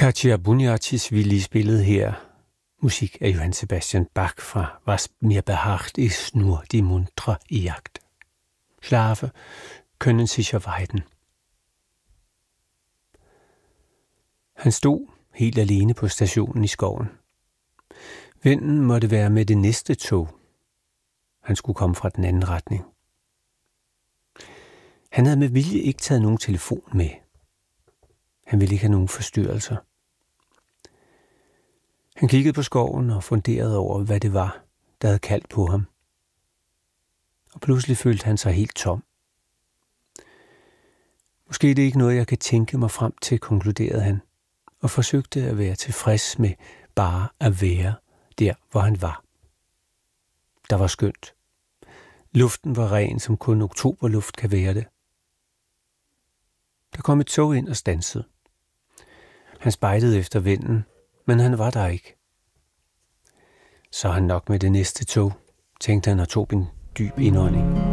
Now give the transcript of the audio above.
Katja Bunyatis Willi spillede her musik af Johann Sebastian Bach fra Was mir behaagt ist nur die muntre Jagd. Schlafe können sicher weiden. Han stod helt alene på stationen i skoven. Vinden måtte være med det næste tog. Han skulle komme fra den anden retning. Han havde med vilje ikke taget nogen telefon med. Han ville ikke have nogen forstyrrelser. Han kiggede på skoven og funderede over, hvad det var, der havde kaldt på ham. Og pludselig følte han sig helt tom. Måske er det ikke noget, jeg kan tænke mig frem til, konkluderede han, og forsøgte at være tilfreds med bare at være der, hvor han var. Der var skønt. Luften var ren, som kun oktoberluft kan være det. Der kom et tog ind og standsede. Han spejdede efter vinden, men han var der ikke. Så han nok med det næste tog, tænkte han og tog en dyb indånding.